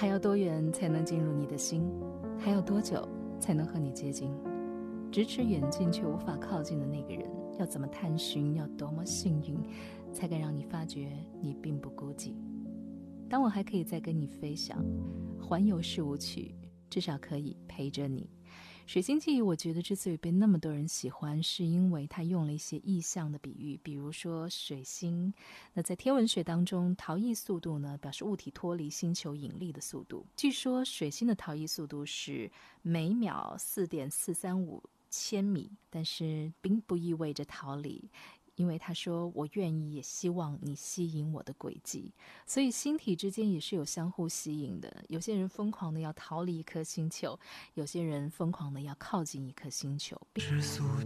还要多远才能进入你的心？还要多久才能和你接近？咫尺远近却无法靠近的那个人，要怎么探寻？要多么幸运，才敢让你发觉你并不孤寂？当我还可以再跟你飞翔，环游事无趣，至少可以陪着你。水星记我觉得之所以被那么多人喜欢，是因为它用了一些意象的比喻，比如说水星，那在天文学当中，逃逸速度呢，表示物体脱离星球引力的速度。据说水星的逃逸速度是每秒4.435千米，但是并不意味着逃离，因为他说我愿意也希望你吸引我的轨迹，所以星体之间也是有相互吸引的。有些人疯狂的要逃离一颗星球，有些人疯狂的要靠近一颗星球。